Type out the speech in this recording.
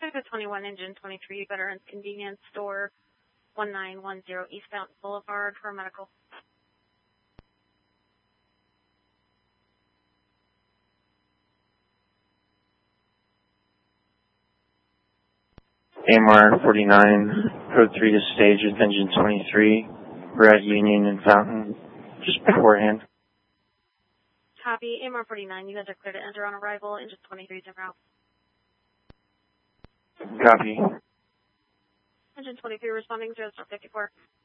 Texas 21, Engine 23, Veterans Convenience Store, 1910 East Fountain Boulevard for medical. AMR 49, code 3 to stage with Engine 23. We're at Union and Fountain, just beforehand. Copy. AMR 49, you guys are clear to enter on arrival. Engine 23 is en route. Copy. Engine 23 responding 054.